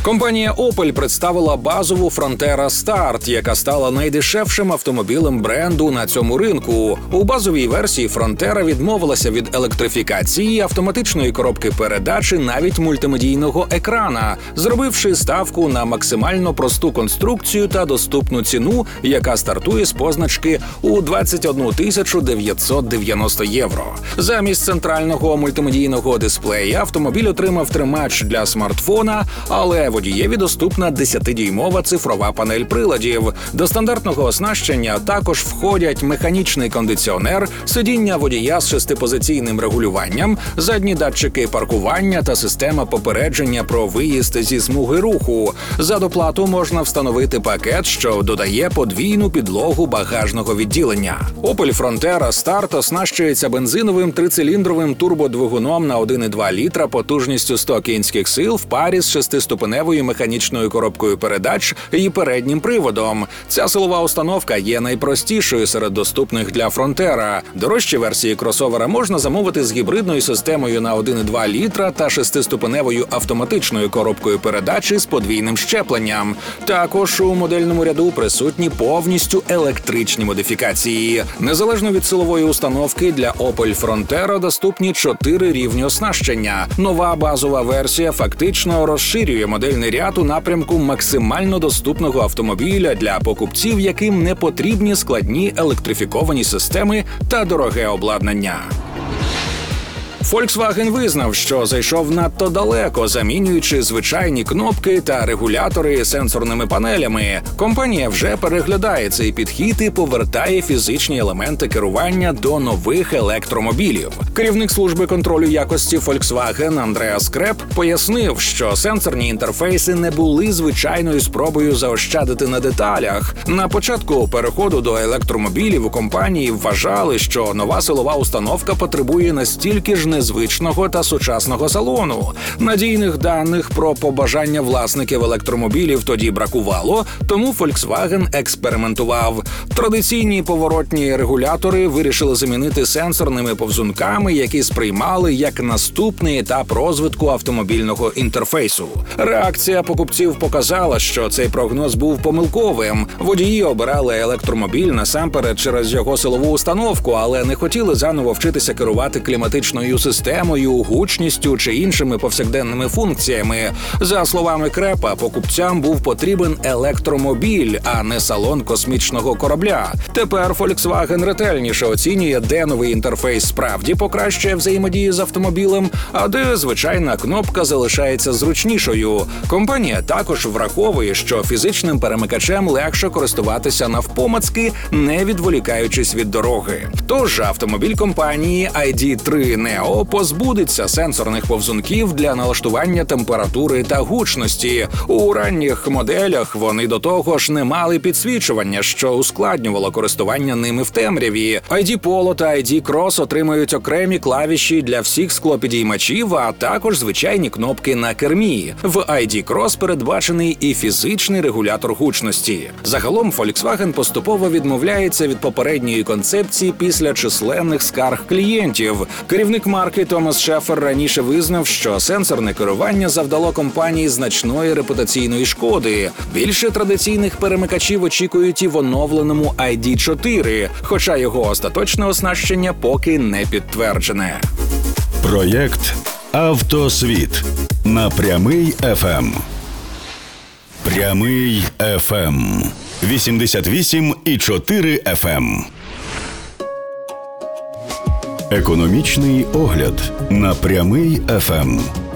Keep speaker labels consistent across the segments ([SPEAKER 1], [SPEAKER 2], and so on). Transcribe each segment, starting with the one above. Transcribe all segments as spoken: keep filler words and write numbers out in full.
[SPEAKER 1] Компанія Opel представила базову Frontera Start, яка стала найдешевшим автомобілем бренду на цьому ринку. У базовій версії Frontera відмовилася від електрифікації, автоматичної коробки передач і навіть мультимедійного екрана, зробивши ставку на максимально просту конструкцію та доступну ціну, яка стартує з позначки у двадцять одну тисячу дев'ятсот дев'яносто євро. Замість центрального мультимедійного дисплея автомобіль отримав тримач для смартфона, але водієві доступна десятидюймова цифрова панель приладів. До стандартного оснащення також входять механічний кондиціонер, сидіння водія з шестипозиційним регулюванням, задні датчики паркування та система попередження про виїзд зі смуги руху. За доплату можна встановити пакет, що додає подвійну підлогу багажного відділення. Opel Frontera Start оснащується бензиновим трициліндровим турбодвигуном на один і два літра потужністю сто кінських сил в парі з шестиступеневою механічною коробкою передач і переднім приводом. Ця силова установка є найпростішою серед доступних для Frontera. Дорожчі версії кросовера можна замовити з гібридною системою на один і два літра та шестиступеневою автоматичною коробкою передач з подвійним щепленням. Також у модельному ряду присутні повністю електричні модифікації. Незалежно від силової установки, для Opel Frontera доступні чотири рівні оснащення. Нова базова версія фактично розширює модельний ряд у напрямку максимально доступного автомобіля для покупців, яким не потрібні складні електрифіковані системи та дороге обладнання. Volkswagen визнав, що зайшов надто далеко, замінюючи звичайні кнопки та регулятори сенсорними панелями. Компанія вже переглядає цей підхід і повертає фізичні елементи керування до нових електромобілів. Керівник служби контролю якості Volkswagen Андреас Креп пояснив, що сенсорні інтерфейси не були звичайною спробою заощадити на деталях. На початку переходу до електромобілів у компанії вважали, що нова силова установка потребує настільки ж незвичного та сучасного салону. Надійних даних про побажання власників електромобілів тоді бракувало, тому Volkswagen експериментував. Традиційні поворотні регулятори вирішили замінити сенсорними повзунками, які сприймали як наступний етап розвитку автомобільного інтерфейсу. Реакція покупців показала, що цей прогноз був помилковим. Водії обирали електромобіль насамперед через його силову установку, але не хотіли заново вчитися керувати кліматичною системою, гучністю чи іншими повсякденними функціями. За словами Крепа, покупцям був потрібен електромобіль, а не салон космічного корабля. Тепер Volkswagen ретельніше оцінює, де новий інтерфейс справді покращує взаємодію з автомобілем, а де звичайна кнопка залишається зручнішою. Компанія також враховує, що фізичним перемикачем легше користуватися навпомацки, не відволікаючись від дороги. Тож автомобіль компанії ай ді три Neo позбудеться сенсорних повзунків для налаштування температури та гучності. У ранніх моделях вони до того ж не мали підсвічування, що ускладнювало користування ними в темряві. ай ді Polo та ай ді Cross отримають окремі клавіші для всіх склопідіймачів, а також звичайні кнопки на кермі. В ай ді Cross передбачений і фізичний регулятор гучності. Загалом Volkswagen поступово відмовляється від попередньої концепції після численних скарг клієнтів. Керівник марки Томас Шефер раніше визнав, що сенсорне керування завдало компанії значної репутаційної шкоди. Більше традиційних перемикачів очікують і в оновленому ай ді чотири, хоча його остаточне оснащення поки не підтверджене.
[SPEAKER 2] Проєкт «Автосвіт» на Прямий еф ем. Прямий еф ем. вісімдесят вісім і чотири еф ем. Економічний огляд на Прямий еф ем.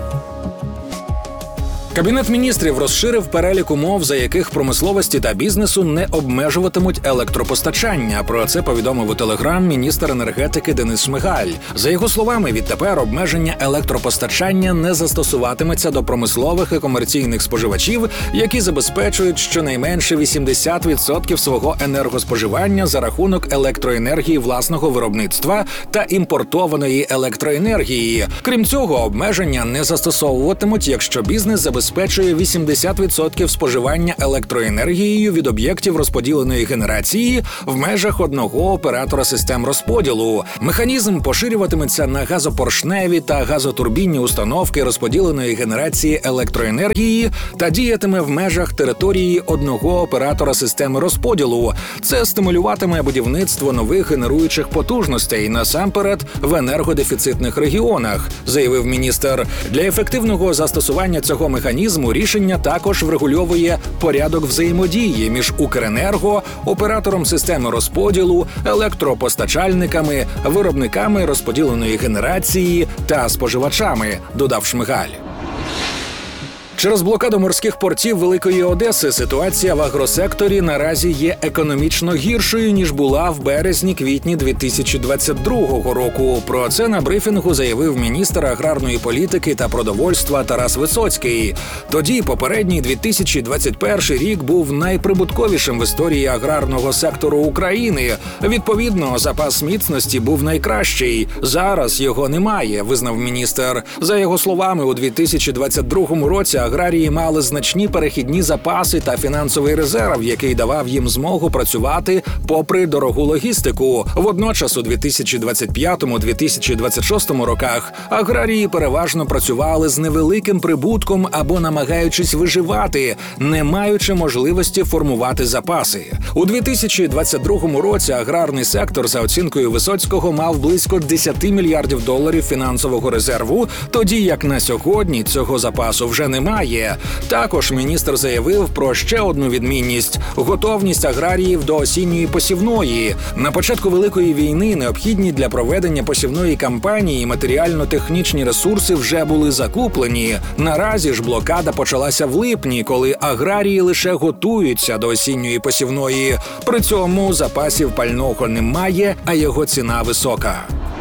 [SPEAKER 1] Кабінет міністрів розширив перелік умов, за яких промисловості та бізнесу не обмежуватимуть електропостачання. Про це повідомив у Телеграм міністр енергетики Денис Шмигаль. За його словами, відтепер обмеження електропостачання не застосуватиметься до промислових і комерційних споживачів, які забезпечують щонайменше вісімдесят відсотків свого енергоспоживання за рахунок електроенергії власного виробництва та імпортованої електроенергії. Крім цього, обмеження не застосовуватимуть, якщо бізнес забезпечує забезпечує вісімдесят відсотків споживання електроенергією від об'єктів розподіленої генерації в межах одного оператора систем розподілу. Механізм поширюватиметься на газопоршневі та газотурбінні установки розподіленої генерації електроенергії та діятиме в межах території одного оператора системи розподілу. Це стимулюватиме будівництво нових генеруючих потужностей, насамперед в енергодефіцитних регіонах, заявив міністр. Для ефективного застосування цього механізму рішення також врегульовує порядок взаємодії між Укренерго, оператором системи розподілу, електропостачальниками, виробниками розподіленої генерації та споживачами, додав Шмигаль. Через блокаду морських портів Великої Одеси ситуація в агросекторі наразі є економічно гіршою, ніж була в березні-квітні дві тисячі двадцять другого року. Про це на брифінгу заявив міністр аграрної політики та продовольства Тарас Висоцький. Тоді попередній дві тисячі двадцять перший рік був найприбутковішим в історії аграрного сектору України. Відповідно, запас міцності був найкращий. Зараз його немає, визнав міністр. За його словами, у дві тисячі двадцять другому році аграрії мали значні перехідні запаси та фінансовий резерв, який давав їм змогу працювати попри дорогу логістику. Водночас у дві тисячі двадцять п'ятому - дві тисячі двадцять шостому роках аграрії переважно працювали з невеликим прибутком або намагаючись виживати, не маючи можливості формувати запаси. У дві тисячі двадцять другому році аграрний сектор, за оцінкою Висоцького, мав близько десять мільярдів доларів фінансового резерву, тоді як на сьогодні цього запасу вже немає. Також міністр заявив про ще одну відмінність – готовність аграріїв до осінньої посівної. На початку Великої війни необхідні для проведення посівної кампанії матеріально-технічні ресурси вже були закуплені. Наразі ж блокада почалася в липні, коли аграрії лише готуються до осінньої посівної. При цьому запасів пального немає, а його ціна висока.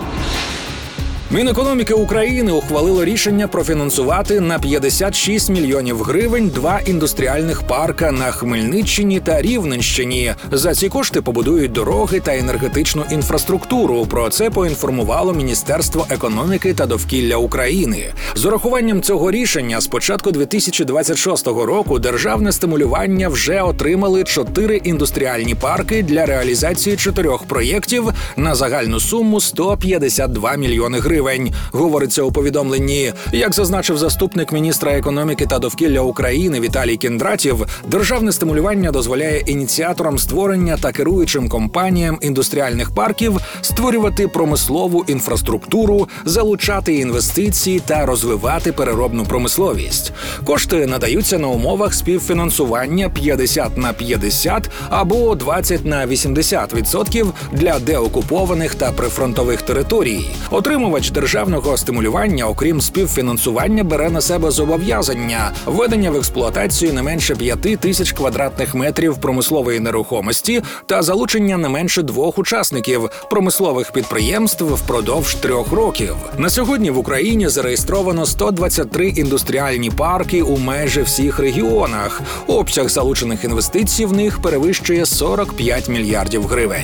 [SPEAKER 1] Мінекономіки України ухвалило рішення профінансувати на п'ятдесят шість мільйонів гривень два індустріальних парка на Хмельниччині та Рівненщині. За ці кошти побудують дороги та енергетичну інфраструктуру. Про це поінформувало Міністерство економіки та довкілля України. З урахуванням цього рішення з початку дві тисячі двадцять шостого року державне стимулювання вже отримали чотири індустріальні парки для реалізації чотирьох проєктів на загальну суму сто п'ятдесят два мільйони гривень. Говориться у повідомленні. Як зазначив заступник міністра економіки та довкілля України Віталій Кіндратів, державне стимулювання дозволяє ініціаторам створення та керуючим компаніям індустріальних парків створювати промислову інфраструктуру, залучати інвестиції та розвивати переробну промисловість. Кошти надаються на умовах співфінансування п'ятдесят на п'ятдесят або двадцять на вісімдесят відсотків для деокупованих та прифронтових територій. Отримувач державного стимулювання, окрім співфінансування, бере на себе зобов'язання введення в експлуатацію не менше п'яти тисяч квадратних метрів промислової нерухомості та залучення не менше двох учасників промислових підприємств впродовж трьох років. На сьогодні в Україні зареєстровано сто двадцять три індустріальні парки у майже всіх регіонах. Обсяг залучених інвестицій в них перевищує сорок п'ять мільярдів гривень.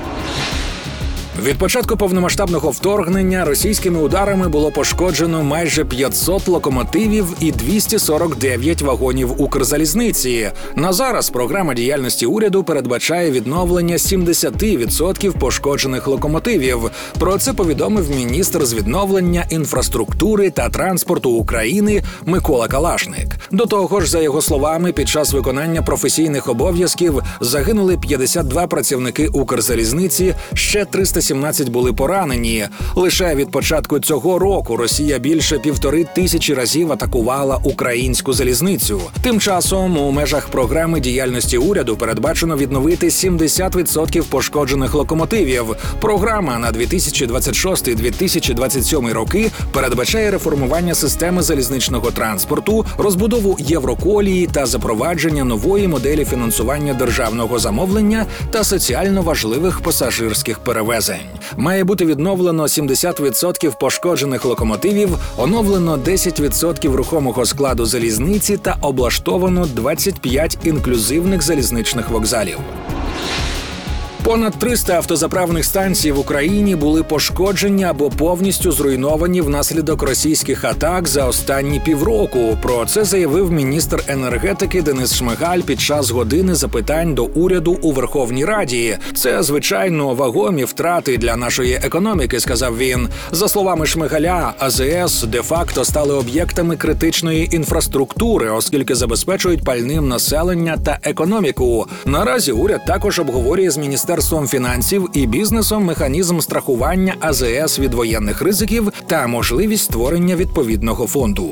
[SPEAKER 1] Від початку повномасштабного вторгнення російськими ударами було пошкоджено майже п'ятсот локомотивів і двісті сорок дев'ять вагонів Укрзалізниці. На зараз програма діяльності уряду передбачає відновлення сімдесят відсотків пошкоджених локомотивів. Про це повідомив міністр з відновлення інфраструктури та транспорту України Микола Калашник. До того ж, за його словами, під час виконання професійних обов'язків загинули п'ятдесят два працівники Укрзалізниці, ще триста сімнадцять були поранені. Лише від початку цього року Росія більше півтори тисячі разів атакувала українську залізницю. Тим часом у межах програми діяльності уряду передбачено відновити сімдесят відсотків пошкоджених локомотивів. Програма на дві тисячі двадцять шостий - дві тисячі двадцять сьомий роки передбачає реформування системи залізничного транспорту, розбудову Євроколії та запровадження нової моделі фінансування державного замовлення та соціально важливих пасажирських перевезень. Має бути відновлено сімдесят відсотків пошкоджених локомотивів, оновлено десять відсотків рухомого складу залізниці та облаштовано двадцять п'ять інклюзивних залізничних вокзалів. Понад триста автозаправних станцій в Україні були пошкоджені або повністю зруйновані внаслідок російських атак за останні півроку. Про це заявив міністр енергетики Денис Шмигаль під час години запитань до уряду у Верховній Раді. Це, звичайно, вагомі втрати для нашої економіки, сказав він. За словами Шмигаля, АЗС де-факто стали об'єктами критичної інфраструктури, оскільки забезпечують пальним населення та економіку. Наразі уряд також обговорює з міністерством Міністерством фінансів і бізнесом механізм страхування АЗС від воєнних ризиків та можливість створення відповідного фонду.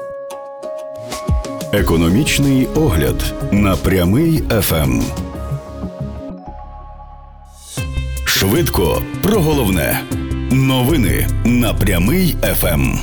[SPEAKER 2] Економічний огляд на Прямий еф ем. Швидко про головне. Новини на Прямий еф ем.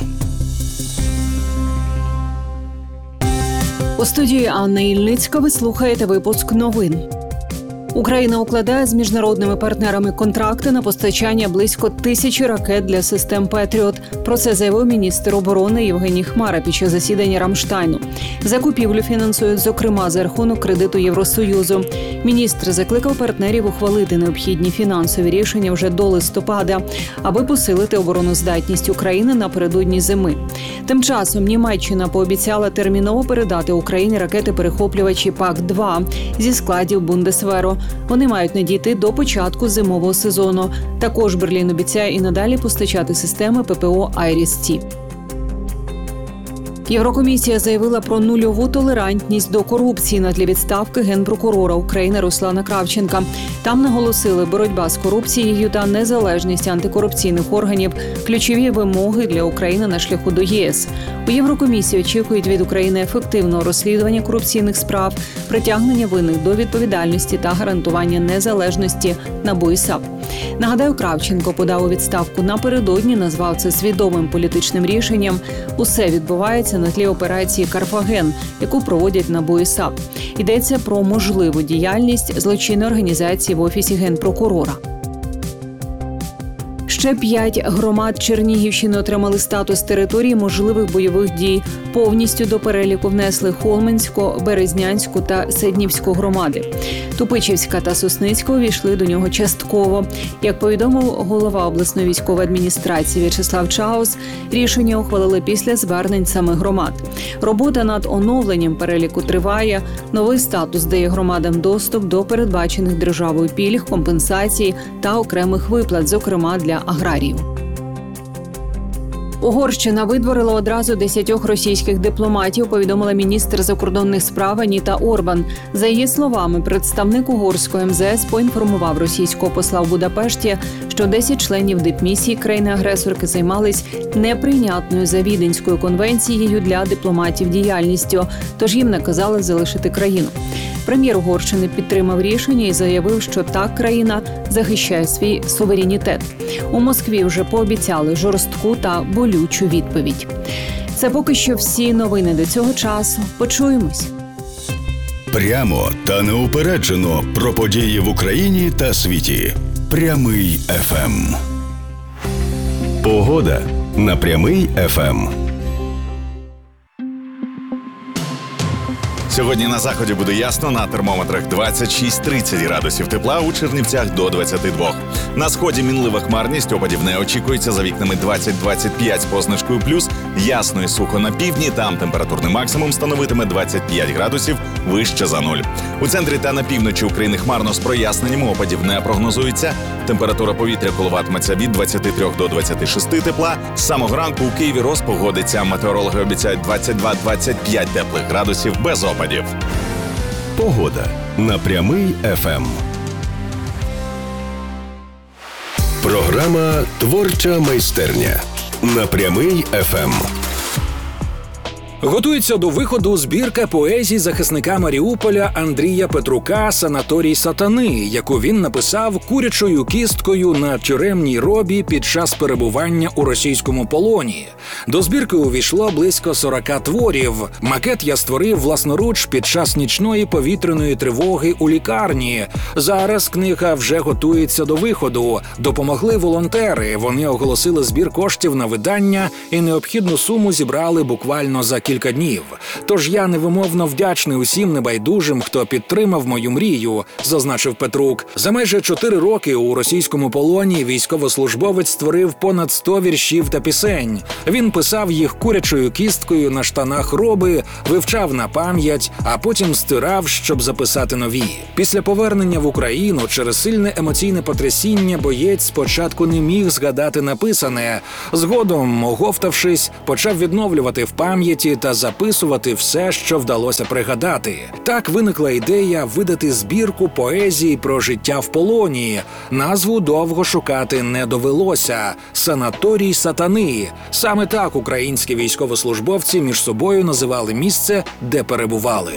[SPEAKER 3] У студії Анна Ільницька ви слухаєте випуск новин. Україна укладає з міжнародними партнерами контракти на постачання близько тисячі ракет для систем «Петріот». Про це заявив міністр оборони Євгеній Хмара під час засідання Рамштайну. Закупівлю фінансують, зокрема, за рахунок кредиту Євросоюзу. Міністр закликав партнерів ухвалити необхідні фінансові рішення вже до листопада, аби посилити обороноздатність України напередодні зими. Тим часом Німеччина пообіцяла терміново передати Україні ракети-перехоплювачі пак два зі складів Бундесверу. Вони мають надійти до початку зимового сезону. Також Берлін обіцяє і надалі постачати системи ППО «Айріс-Ті». Єврокомісія заявила про нульову толерантність до корупції на тлі відставки генпрокурора України Руслана Кравченка. Там наголосили, боротьба з корупцією та незалежність антикорупційних органів – ключові вимоги для України на шляху до ЄС. У Єврокомісії очікують від України ефективного розслідування корупційних справ, притягнення винних до відповідальності та гарантування незалежності НАБУ і САП. Нагадаю, Кравченко подав у відставку напередодні, назвав це свідомим політичним рішенням. Усе відбувається на тлі операції «Карфаген», яку проводять НАБУ і САП. Йдеться про можливу діяльність злочинної організації в Офісі Генпрокурора. Ще п'ять громад Чернігівщини отримали статус території можливих бойових дій. Повністю до переліку внесли Холменську, Березнянську та Седнівську громади. Тупичівська та Сосницька увійшли до нього частково. Як повідомив голова обласної військової адміністрації В'ячеслав Чаус, рішення ухвалили після звернень самих громад. Робота над оновленням переліку триває. Новий статус дає громадам доступ до передбачених державою пільг, компенсацій та окремих виплат, зокрема для аграріїв. Угорщина видворила одразу десятьох російських дипломатів, повідомила міністр закордонних справ Аніта Орбан. За її словами, представник угорського ем зе ес поінформував російського посла в Будапешті, що десять членів дипмісії країни-агресорки займались неприйнятною за Віденською конвенцією для дипломатів діяльністю, тож їм наказали залишити країну. Прем'єр Угорщини підтримав рішення і заявив, що так країна захищає свій суверенітет. У Москві вже пообіцяли жорстку та болючу відповідь. Це поки що всі новини до цього часу. Почуємось.
[SPEAKER 2] Прямо та неупереджено про події в Україні та світі. Прямий еф ем. Погода на Прямий еф ем.
[SPEAKER 4] Сьогодні на заході буде ясно, на термометрах двадцять шість тридцять градусів тепла, у Чернівцях до двадцяти двох. На сході мінлива хмарність, опадів не очікується, за вікнами двадцять двадцять п'ять з позначкою плюс, ясно і сухо на півдні, там температурний максимум становитиме двадцять п'ять градусів, вище за нуль. У центрі та на півночі України хмарно з проясненням, опадів не прогнозується. Температура повітря коливатиметься від двадцяти трьох до двадцяти шести тепла. З самого ранку у Києві розпогодиться, метеорологи обіцяють двадцять два - двадцять п'ять теплих градусів без опадів.
[SPEAKER 2] Погода на Прямий еф ем. Програма «Творча майстерня» на Прямий еф ем.
[SPEAKER 1] Готується до виходу збірка поезій захисника Маріуполя Андрія Петрука «Санаторій сатани», яку він написав курячою кісткою на тюремній робі під час перебування у російському полоні. До збірки увійшло близько сорока творів. Макет я створив власноруч під час нічної повітряної тривоги у лікарні. Зараз книга вже готується до виходу. Допомогли волонтери. Вони оголосили збір коштів на видання і необхідну суму зібрали буквально за кілька кілька днів. Тож я невимовно вдячний усім небайдужим, хто підтримав мою мрію, зазначив Петрук. За майже чотири роки у російському полоні військовослужбовець створив понад сто віршів та пісень. Він писав їх курячою кісткою на штанах роби, вивчав на пам'ять, а потім стирав, щоб записати нові. Після повернення в Україну через сильне емоційне потрясіння боєць спочатку не міг згадати написане. Згодом, оговтавшись, почав відновлювати в пам'яті та записувати все, що вдалося пригадати. Так виникла ідея видати збірку поезії про життя в полоні. Назву довго шукати не довелося – «Санаторій сатани». Саме так українські військовослужбовці між собою називали місце, де перебували.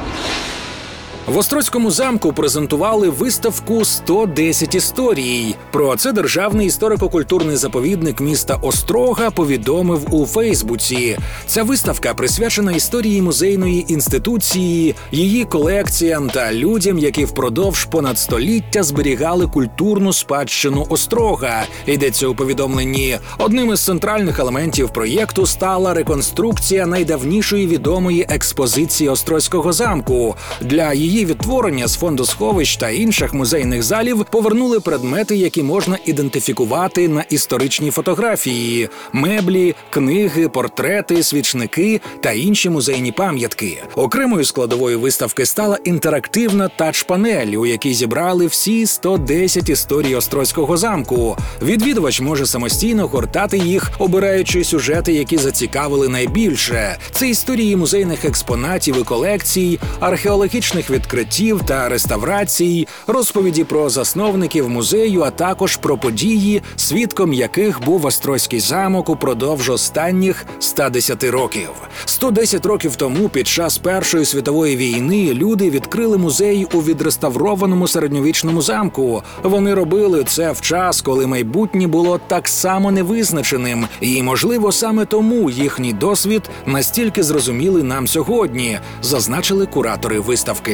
[SPEAKER 1] В Острозькому замку презентували виставку «сто десять історій». Про це Державний історико-культурний заповідник міста Острога повідомив у Фейсбуці. Ця виставка присвячена історії музейної інституції, її колекціям та людям, які впродовж понад століття зберігали культурну спадщину Острога. Йдеться у повідомленні. Одним із центральних елементів проєкту стала реконструкція найдавнішої відомої експозиції Острозького замку. Для її Її відтворення з фондосховищ та інших музейних залів повернули предмети, які можна ідентифікувати на історичній фотографії – меблі, книги, портрети, свічники та інші музейні пам'ятки. Окремою складовою виставки стала інтерактивна тач-панель, у якій зібрали всі сто десять історій Острозького замку. Відвідувач може самостійно гортати їх, обираючи сюжети, які зацікавили найбільше. Це історії музейних експонатів і колекцій, археологічних відкриттів та реставрацій, розповіді про засновників музею, а також про події, свідком яких був Острозький замок упродовж останніх ста десяти років. сто десять років тому, під час Першої світової війни, люди відкрили музей у відреставрованому середньовічному замку. Вони робили це в час, коли майбутнє було так само невизначеним, і, можливо, саме тому їхній досвід настільки зрозумілий нам сьогодні, зазначили куратори виставки.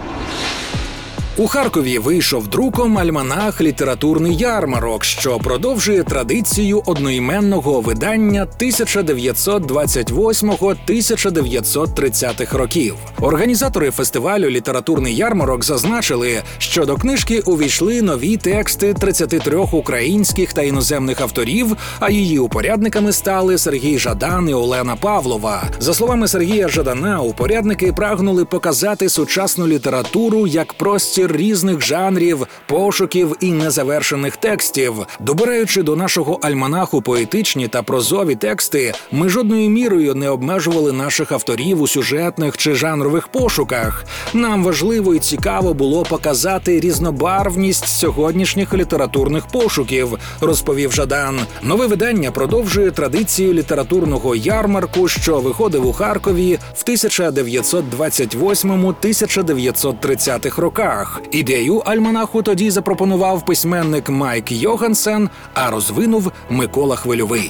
[SPEAKER 1] У Харкові вийшов друком альманах «Літературний ярмарок», що продовжує традицію одноіменного видання тисяча дев'ятсот двадцять восьмого - тисяча дев'ятсот тридцятих років. Організатори фестивалю «Літературний ярмарок» зазначили, що до книжки увійшли нові тексти тридцяти трьох українських та іноземних авторів, а її упорядниками стали Сергій Жадан і Олена Павлова. За словами Сергія Жадана, упорядники прагнули показати сучасну літературу як простір різних жанрів, пошуків і незавершених текстів. Добираючи до нашого альманаху поетичні та прозові тексти, ми жодною мірою не обмежували наших авторів у сюжетних чи жанрових пошуках. Нам важливо і цікаво було показати різнобарвність сьогоднішніх літературних пошуків, розповів Жадан. Нове видання продовжує традицію літературного ярмарку, що виходив у Харкові в тисяча дев'ятсот двадцять восьмому - тисяча дев'ятсот тридцятих роках. Ідею альманаху тоді запропонував письменник Майк Йогансен, а розвинув Микола Хвильовий.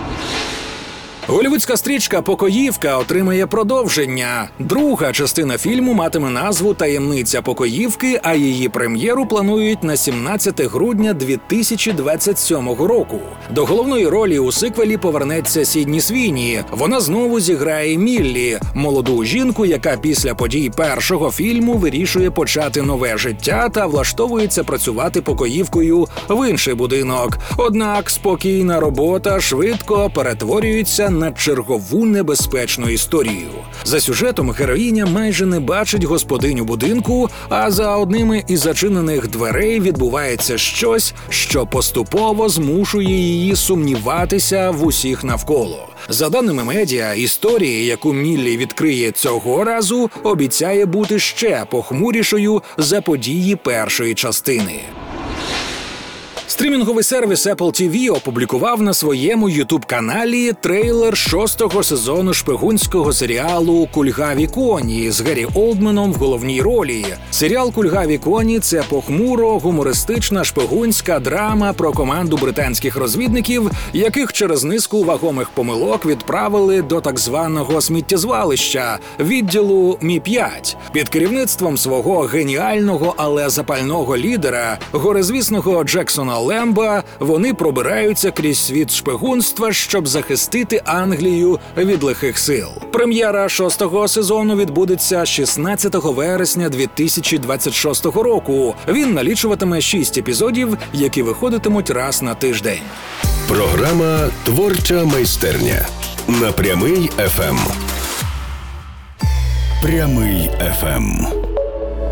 [SPEAKER 1] Голлівудська стрічка «Покоївка» отримає продовження. Друга частина фільму матиме назву «Таємниця покоївки», а її прем'єру планують на сімнадцяте грудня дві тисячі двадцять сьомого року. До головної ролі у сиквелі повернеться Сідні Свіні. Вона знову зіграє Міллі, молоду жінку, яка після подій першого фільму вирішує почати нове життя та влаштовується працювати покоївкою в інший будинок. Однак спокійна робота швидко перетворюється на чергову небезпечну історію. За сюжетом героїня майже не бачить господиню будинку, а за одними із зачинених дверей відбувається щось, що поступово змушує її сумніватися в усіх навколо. За даними медіа, історія, яку Міллі відкриє цього разу, обіцяє бути ще похмурішою за події першої частини. Стрімінговий сервіс Apple ті ві опублікував на своєму ютуб-каналі трейлер шостого сезону шпигунського серіалу «Кульгаві коні» з Гаррі Олдменом в головній ролі. Серіал «Кульгаві коні» – це похмуро-гумористична шпигунська драма про команду британських розвідників, яких через низку вагомих помилок відправили до так званого сміттєзвалища – відділу Мі п'ять. Під керівництвом свого геніального, але запального лідера, горизвісного Джексона Лемба вони пробираються крізь світ шпигунства, щоб захистити Англію від лихих сил. Прем'єра шостого сезону відбудеться шістнадцятого вересня дві тисячі двадцять шостого року. Він налічуватиме шість епізодів, які виходитимуть раз на тиждень.
[SPEAKER 2] Програма «Творча майстерня» на Прямий еф ем. Прямий еф ем.